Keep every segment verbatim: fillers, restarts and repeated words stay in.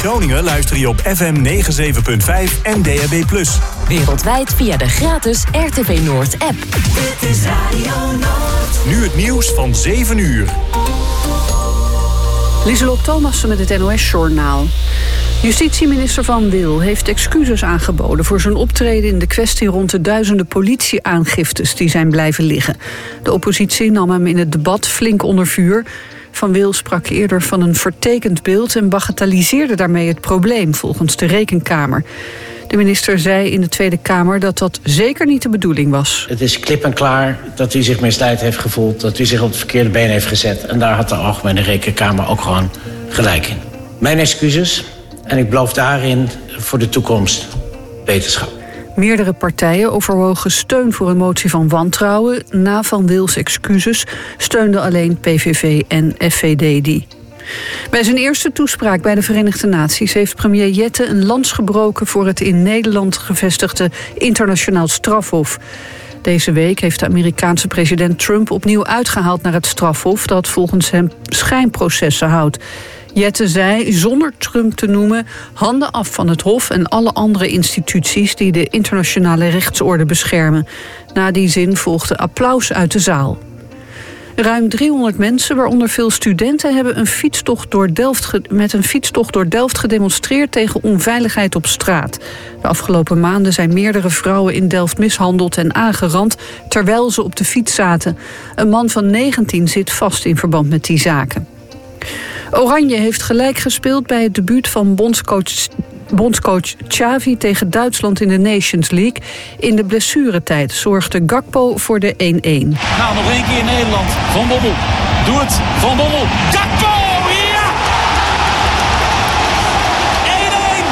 Groningen luister je op F M negenenzeventig komma vijf en D A B plus. Wereldwijd via de gratis R T V Noord app. Dit is Radio Noord. Nu het nieuws van zeven uur. Lieselot Thomassen met het N O S-journaal. Justitieminister Van Wil heeft excuses aangeboden voor zijn optreden in de kwestie rond de duizenden politieaangiftes die zijn blijven liggen. De oppositie nam hem in het debat flink onder vuur. Van Wil sprak eerder van een vertekend beeld en bagatelliseerde daarmee het probleem, volgens de Rekenkamer. De minister zei in de Tweede Kamer dat dat zeker niet de bedoeling was. Het is klip en klaar dat u zich misleid heeft gevoeld, dat u zich op het verkeerde been heeft gezet. En daar had de Algemene Rekenkamer ook gewoon gelijk in. Mijn excuses en ik beloof daarin voor de toekomst beterschap. Meerdere partijen overwogen steun voor een motie van wantrouwen. Na Van Wils excuses steunde alleen P V V en F V D die. Bij zijn eerste toespraak bij de Verenigde Naties heeft premier Jette een lans gebroken voor het in Nederland gevestigde internationaal strafhof. Deze week heeft de Amerikaanse president Trump opnieuw uitgehaald naar het strafhof dat volgens hem schijnprocessen houdt. Jette zei, zonder Trump te noemen, handen af van het Hof en alle andere instituties die de internationale rechtsorde beschermen. Na die zin volgde applaus uit de zaal. Ruim driehonderd mensen, waaronder veel studenten, hebben een fietstocht door Delft ge- met een fietstocht door Delft gedemonstreerd tegen onveiligheid op straat. De afgelopen maanden zijn meerdere vrouwen in Delft mishandeld en aangerand terwijl ze op de fiets zaten. Een man van negentien zit vast in verband met die zaken. Oranje heeft gelijk gespeeld bij het debuut van bondscoach, bondscoach Xavi tegen Duitsland in de Nations League. In de blessuretijd zorgde Gakpo voor de één-één. Nou, nog één keer Nederland. Van Bommel. Doe het. Van Bommel. Gakpo! Ja! één-één!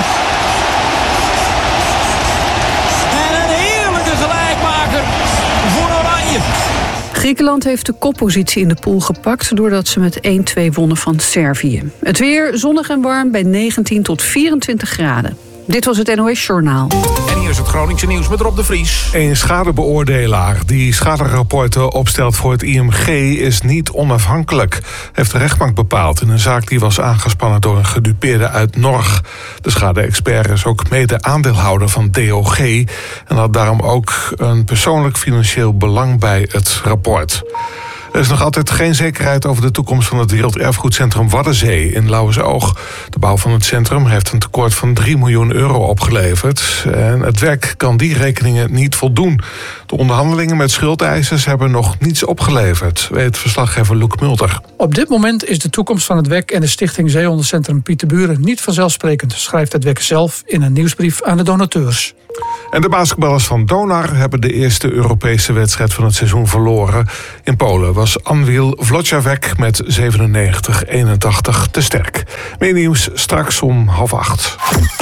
En een heerlijke gelijkmaker voor Oranje. Griekenland heeft de koppositie in de pool gepakt doordat ze met één-twee wonnen van Servië. Het weer zonnig en warm bij negentien tot vierentwintig graden. Dit was het N O S-journaal. En hier is het Groningse nieuws met Rob de Vries. Een schadebeoordelaar die schaderapporten opstelt voor het I M G is niet onafhankelijk, heeft de rechtbank bepaald in een zaak die was aangespannen door een gedupeerde uit Norg. De schade-expert is ook mede-aandeelhouder van D O G en had daarom ook een persoonlijk financieel belang bij het rapport. Er is nog altijd geen zekerheid over de toekomst van het Werelderfgoedcentrum Waddenzee in Lauwersoog. De bouw van het centrum heeft een tekort van drie miljoen euro opgeleverd. En het werk kan die rekeningen niet voldoen. De onderhandelingen met schuldeisers hebben nog niets opgeleverd, weet verslaggever Loek Mulder. Op dit moment is de toekomst van het W E C en de Stichting Zeehondencentrum Pieterburen niet vanzelfsprekend, schrijft het W E C zelf in een nieuwsbrief aan de donateurs. En de basketballers van Donar hebben de eerste Europese wedstrijd van het seizoen verloren. In Polen was Anwil Włocławek met zevenennegentig eenentachtig te sterk. Meer nieuws straks om half acht.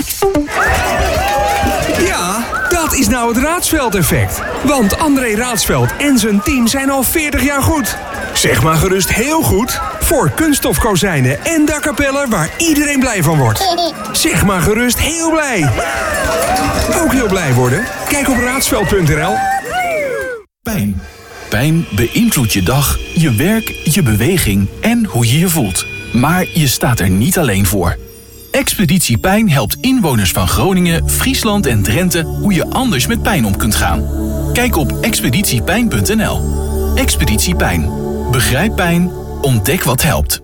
Ja, dat is nou het Raadsveld-effect. Want André Raadsveld en zijn team zijn al veertig jaar goed. Zeg maar gerust heel goed. Voor kunststofkozijnen en dakkapellen waar iedereen blij van wordt. Zeg maar gerust heel blij. Ook heel blij worden? Kijk op raadsveld punt n l. Pijn. Pijn beïnvloedt je dag, je werk, je beweging en hoe je je voelt. Maar je staat er niet alleen voor. Expeditie Pijn helpt inwoners van Groningen, Friesland en Drenthe hoe je anders met pijn om kunt gaan. Kijk op expeditie pijn punt n l. Expeditie Pijn. Begrijp pijn, ontdek wat helpt.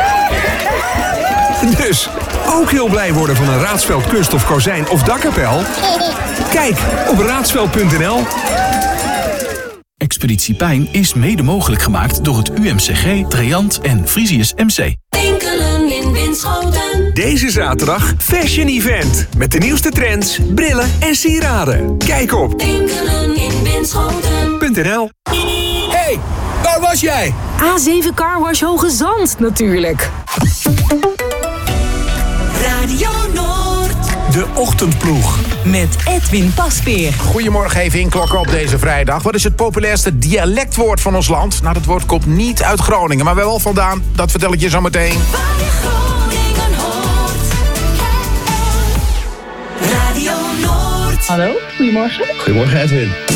Dus, ook heel blij worden van een Raadsveld kunststof kozijn of dakkapel? Kijk op raadsveld punt n l. Expeditie Pijn is mede mogelijk gemaakt door het U M C G, Treant en Frisius M C. Winkelen in Winschoten. Deze zaterdag Fashion Event. Met de nieuwste trends, brillen en sieraden. Kijk op Winkelen in Winschoten. .nl. Hey, waar was jij? A zeven Car Wash Hoge Zand natuurlijk. Radio Noord. De Ochtendploeg. Met Edwin Pasveer. Goedemorgen, even inklokken op deze vrijdag. Wat is het populairste dialectwoord van ons land? Nou, dat woord komt niet uit Groningen, maar wel vandaan. Dat vertel ik je zo meteen. Waar je Groningen hoort. Radio Noord. Hallo, goedemorgen. Goedemorgen, Edwin.